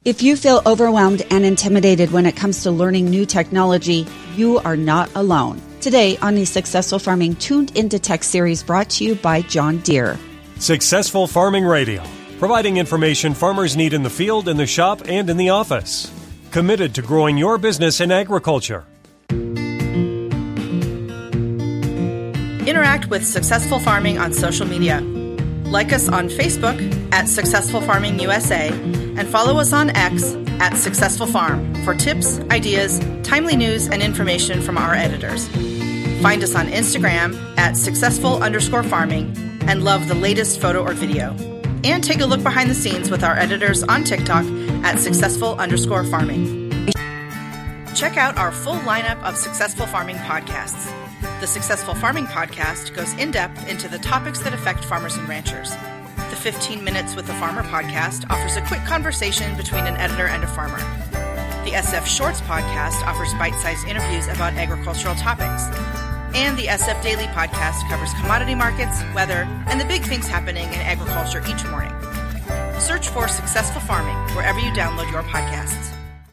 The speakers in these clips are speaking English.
If you feel overwhelmed and intimidated when it comes to learning new technology, you are not alone. Today on the Successful Farming Tuned Into Tech series brought to you by John Deere. Successful Farming Radio, providing information farmers need in the field, in the shop, and in the office. Committed to growing your business in agriculture. Interact with Successful Farming on social media. Like us on Facebook at Successful Farming USA and follow us on X at Successful Farm for tips, ideas, timely news, and information from our editors. Find us on Instagram at Successful_Farming and love the latest photo or video. And take a look behind the scenes with our editors on TikTok at Successful_Farming. Check out our full lineup of Successful Farming podcasts. The Successful Farming podcast goes in-depth into the topics that affect farmers and ranchers. The 15 Minutes with the Farmer podcast offers a quick conversation between an editor and a farmer. The SF Shorts podcast offers bite-sized interviews about agricultural topics. And the SF Daily podcast covers commodity markets, weather, and the big things happening in agriculture each morning. Search for Successful Farming wherever you download your podcasts.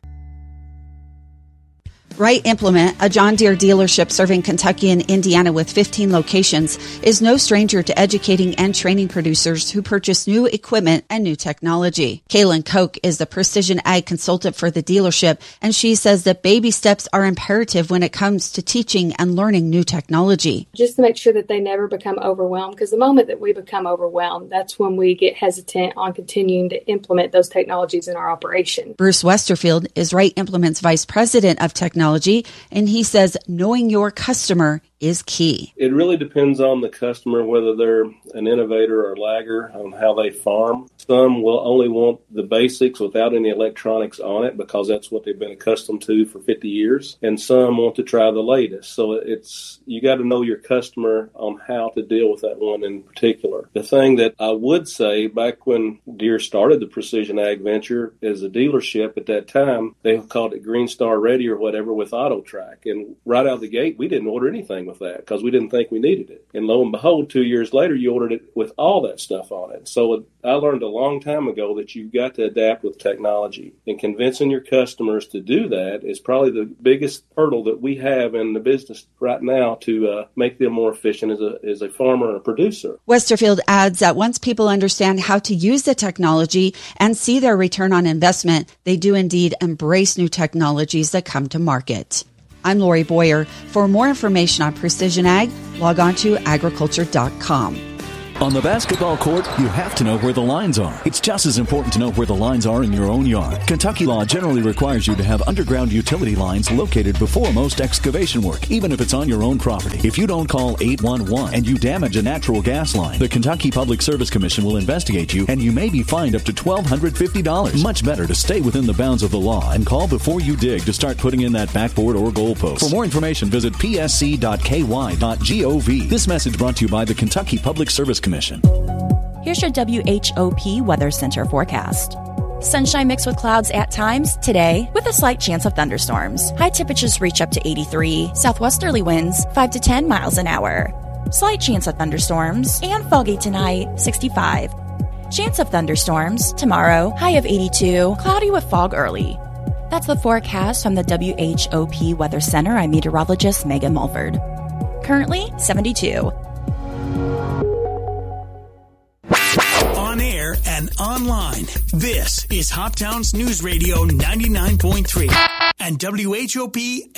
Wright Implement, a John Deere dealership serving Kentucky and Indiana with 15 locations, is no stranger to educating and training producers who purchase new equipment and new technology. Kaylin Koch is the precision ag consultant for the dealership, and she says that baby steps are imperative when it comes to teaching and learning new technology. Just to make sure that they never become overwhelmed, because the moment that we become overwhelmed, that's when we get hesitant on continuing to implement those technologies in our operation. Bruce Westerfield is Wright Implement's Vice President of Technology, and he says knowing your customer is key. It really depends on the customer, whether they're an innovator or lagger, on how they farm. Some will only want the basics without any electronics on it because that's what they've been accustomed to for 50 years. And some want to try the latest. So you got to know your customer on how to deal with that one in particular. The thing that I would say, back when Deere started the Precision Ag venture as a dealership at that time, they called it Green Star Ready or whatever with AutoTrack. And right out of the gate, we didn't order anything with that because we didn't think we needed it. And lo and behold, 2 years later, you ordered it with all that stuff on it. So I learned a long time ago that you've got to adapt with technology. And convincing your customers to do that is probably the biggest hurdle that we have in the business right now to make them more efficient as a farmer or producer. Westerfield adds that once people understand how to use the technology and see their return on investment, they do indeed embrace new technologies that come to market. I'm Lori Boyer. For more information on Precision Ag, log on to agriculture.com. On the basketball court, you have to know where the lines are. It's just as important to know where the lines are in your own yard. Kentucky law generally requires you to have underground utility lines located before most excavation work, even if it's on your own property. If you don't call 811 and you damage a natural gas line, the Kentucky Public Service Commission will investigate you, and you may be fined up to $1,250. Much better to stay within the bounds of the law and call before you dig to start putting in that backboard or goalpost. For more information, visit psc.ky.gov. This message brought to you by the Kentucky Public Service Commission. Here's your WHOP Weather Center forecast. Sunshine mixed with clouds at times today with a slight chance of thunderstorms. High temperatures reach up to 83. Southwesterly winds 5 to 10 miles an hour. Slight chance of thunderstorms and foggy tonight 65. Chance of thunderstorms tomorrow, high of 82. Cloudy with fog early. That's the forecast from the WHOP Weather Center. I'm meteorologist Megan Mulford. Currently 72. On air and online, this is Hop Towns News Radio 99.3 and WHOP